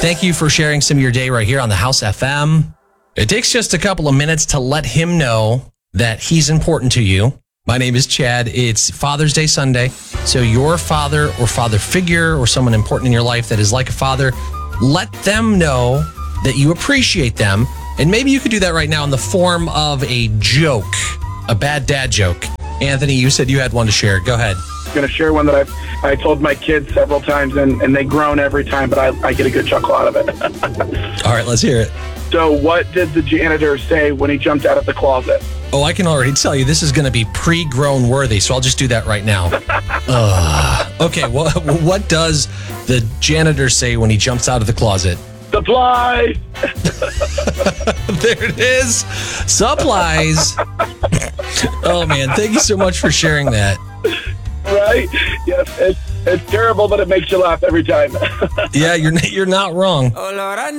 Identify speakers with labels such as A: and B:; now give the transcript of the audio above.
A: Thank you for sharing some of your day right here on the House FM. It takes just a couple of minutes to let him know that he's important to you. My name is Chad. It's Father's Day Sunday. So your father or father figure or someone important in your life that is like a father, let them know that you appreciate them. And maybe you could do that right now in the form of a joke, a bad dad joke. Anthony, you said you had one to share. Go ahead.
B: I'm going to share one that I told my kids several times, and they groan every time, but I get a good chuckle out of it.
A: All right, let's hear it.
B: So what did the janitor say when he jumped out of the closet?
A: Oh, I can already tell you this is going to be pre-grown worthy, so I'll just do that right now. Okay, what does the janitor say when he jumps out of the closet?
B: Supplies!
A: There it is. Supplies. Oh, man, thank you so much for sharing that.
B: Right? Yes, it's terrible, but it makes you laugh every time.
A: Yeah, you're not wrong.
C: Oh, Lord, I